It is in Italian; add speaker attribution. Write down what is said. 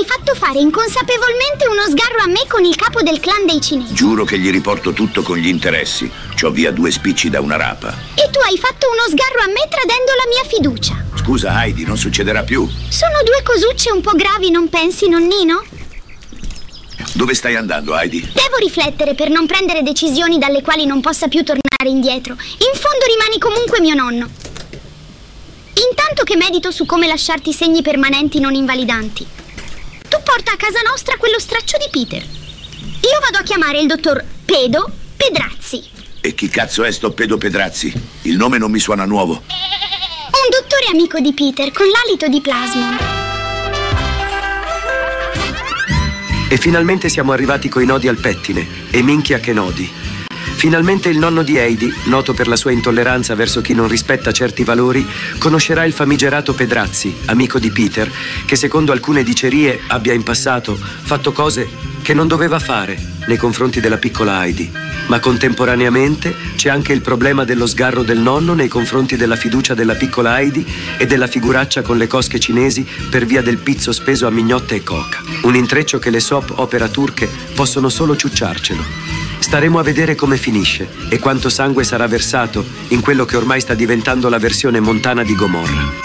Speaker 1: hai fatto fare inconsapevolmente uno sgarro a me con il capo del clan dei cinesi.
Speaker 2: Giuro che gli riporto tutto con gli interessi. C'ho via 2 spicci da una rapa.
Speaker 1: E tu hai fatto uno sgarro a me tradendo la mia fiducia.
Speaker 2: Scusa, Heidi, non succederà più.
Speaker 1: Sono 2 cosucce un po' gravi, non pensi, nonnino?
Speaker 2: Dove stai andando, Heidi?
Speaker 1: Devo riflettere per non prendere decisioni dalle quali non possa più tornare indietro. In fondo rimani comunque mio nonno. Intanto che medito su come lasciarti segni permanenti non invalidanti, tu porta a casa nostra quello straccio di Peter. Io vado a chiamare il dottor Pedo Pedrazzi.
Speaker 2: E chi cazzo è sto Pedo Pedrazzi? Il nome non mi suona nuovo.
Speaker 1: Un dottore amico di Peter con l'alito di Plasmon.
Speaker 3: E finalmente siamo arrivati coi nodi al pettine. E minchia che nodi. Finalmente il nonno di Heidi, noto per la sua intolleranza verso chi non rispetta certi valori, conoscerà il famigerato Pedrazzi, amico di Peter, che secondo alcune dicerie abbia in passato fatto cose che non doveva fare nei confronti della piccola Heidi. Ma contemporaneamente c'è anche il problema dello sgarro del nonno nei confronti della fiducia della piccola Heidi e della figuraccia con le cosche cinesi per via del pizzo speso a mignotte e coca. Un intreccio che le soap opera turche possono solo ciucciarcelo. Staremo a vedere come finisce e quanto sangue sarà versato in quello che ormai sta diventando la versione montana di Gomorra.